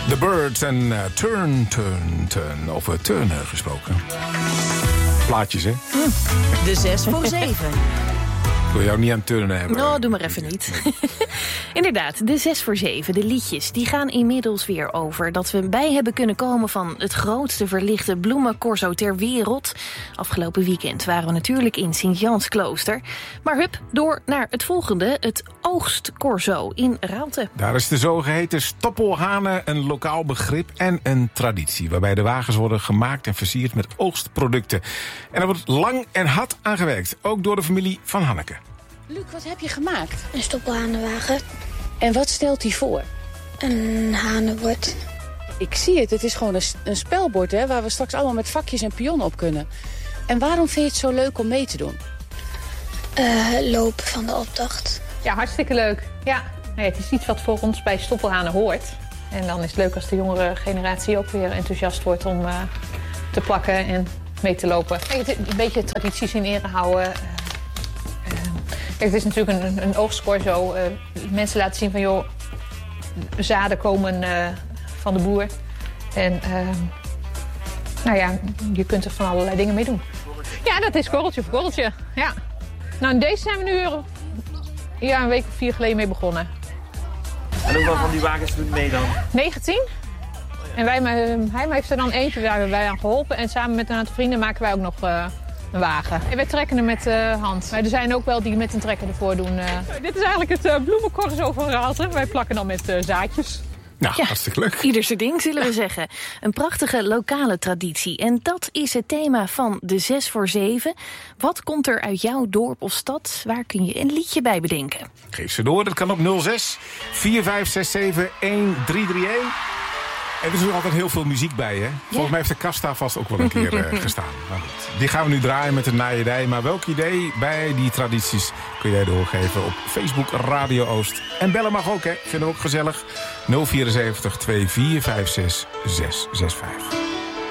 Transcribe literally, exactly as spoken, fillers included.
The Birds en uh, Turn, Turn, Turn. Over turnen gesproken. Plaatjes, hè? Mm. De zes voor zeven. Ik wil jou niet aan turnen hebben. Nou, doe maar even niet. Nee. Inderdaad, de zes voor zeven, de liedjes, die gaan inmiddels weer over. Dat we bij hebben kunnen komen van het grootste verlichte bloemencorso ter wereld. Afgelopen weekend waren we natuurlijk in Sint-Jansklooster. Maar hup, door naar het volgende, het Oogstcorso in Raalte. Daar is de zogeheten stoppelhanen een lokaal begrip en een traditie. Waarbij de wagens worden gemaakt en versierd met oogstproducten. En er wordt lang en hard aan gewerkt. Ook door de familie van Hanneke. Luc, wat heb je gemaakt? Een stoppelhanenwagen. En wat stelt hij voor? Een hanenbord. Ik zie het, het is gewoon een, een spelbord, hè, waar we straks allemaal met vakjes en pionnen op kunnen. En waarom vind je het zo leuk om mee te doen? Uh, lopen van de optocht. Ja, hartstikke leuk. Ja. Nee, het is iets wat voor ons bij stoppelhanen hoort. En dan is het leuk als de jongere generatie ook weer enthousiast wordt om uh, te plakken en mee te lopen. Kijk, het, een beetje tradities in ere houden. Uh, uh, kijk, het is natuurlijk een, een oogstcorso. Uh, mensen laten zien van, joh, zaden komen uh, van de boer. En uh, nou ja, je kunt er van allerlei dingen mee doen. Ja, dat is korreltje voor korreltje. Ja. Nou, in deze zijn we nu ja, een week of vier geleden mee begonnen. En hoeveel van die wagens doen mee dan? negentien. En wij, hij heeft er dan eentje, waar hebben wij aan geholpen. En samen met een aantal vrienden maken wij ook nog uh, een wagen. En wij trekken hem met uh, hand. Maar er zijn ook wel die met een trekker ervoor doen. Uh. Dit is eigenlijk het uh, bloemencorso van Raalte. Wij plakken dan met uh, zaadjes. Nou, ja, hartstikke leuk. Ieder zijn ding, zullen we zeggen. Een prachtige lokale traditie. En dat is het thema van de zes voor zeven. Wat komt er uit jouw dorp of stad? Waar kun je een liedje bij bedenken? Geef ze door, dat kan op nul zes vier vijf zes zeven een drie drie een. En er is ook altijd heel veel muziek bij, hè? Volgens ja. mij heeft de kast daar vast ook wel een keer uh, gestaan. Maar goed, die gaan we nu draaien met een naaierij. Maar welk idee bij die tradities kun jij doorgeven op Facebook Radio Oost. En bellen mag ook, hè? Vinden we ook gezellig. nul vierentzeventig twee vier vijf zes zes zes vijf.